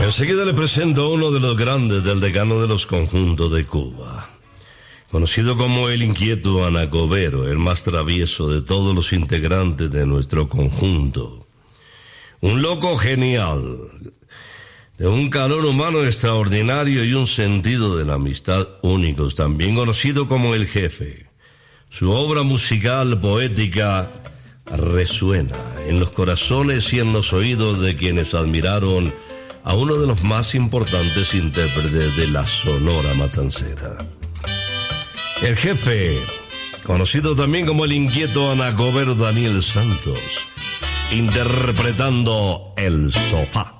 Enseguida le presento a uno de los grandes del decano de los conjuntos de Cuba. Conocido como el inquieto Anacobero, el más travieso de todos los integrantes de nuestro conjunto. Un loco genial, de un calor humano extraordinario y un sentido de la amistad únicos, también conocido como el Jefe. Su obra musical poética resuena en los corazones y en los oídos de quienes admiraron a uno de los más importantes intérpretes de la Sonora Matancera. El Jefe, conocido también como el inquieto Anacobero Daniel Santos, interpretando El Sofá.